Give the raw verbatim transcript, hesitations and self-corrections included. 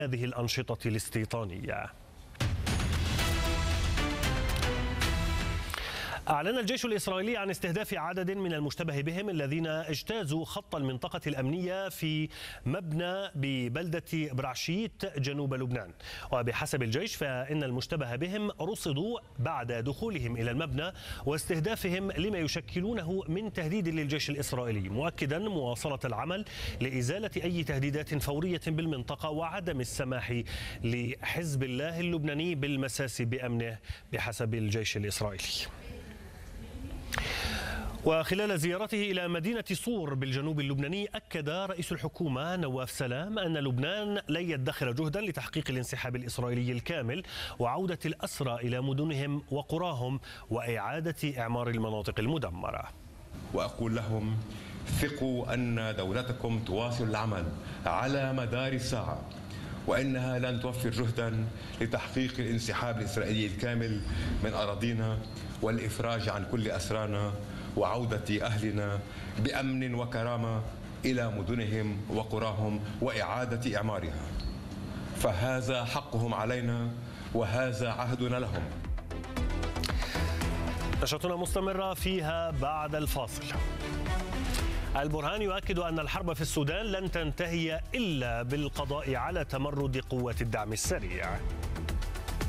هذه الأنشطة الاستيطانية. أعلن الجيش الإسرائيلي عن استهداف عدد من المشتبه بهم الذين اجتازوا خط المنطقة الأمنية في مبنى ببلدة برعشيت جنوب لبنان. وبحسب الجيش فإن المشتبه بهم رصدوا بعد دخولهم إلى المبنى واستهدافهم لما يشكلونه من تهديد للجيش الإسرائيلي، مؤكدا مواصلة العمل لإزالة أي تهديدات فورية بالمنطقة وعدم السماح لحزب الله اللبناني بالمساس بأمنه بحسب الجيش الإسرائيلي. وخلال زيارته إلى مدينة صور بالجنوب اللبناني، أكد رئيس الحكومة نواف سلام أن لبنان لن يدخر جهدا لتحقيق الانسحاب الإسرائيلي الكامل وعودة الأسرى إلى مدنهم وقراهم وإعادة إعمار المناطق المدمرة. وأقول لهم: ثقوا أن دولتكم تواصل العمل على مدار الساعة، وإنها لن توفر جهدا لتحقيق الانسحاب الإسرائيلي الكامل من أراضينا والإفراج عن كل أسرانا وعودة أهلنا بأمن وكرامة إلى مدنهم وقراهم وإعادة إعمارها، فهذا حقهم علينا وهذا عهدنا لهم. نشرتنا مستمرة فيها بعد الفاصل. البرهان يؤكد أن الحرب في السودان لن تنتهي إلا بالقضاء على تمرد قوات الدعم السريع.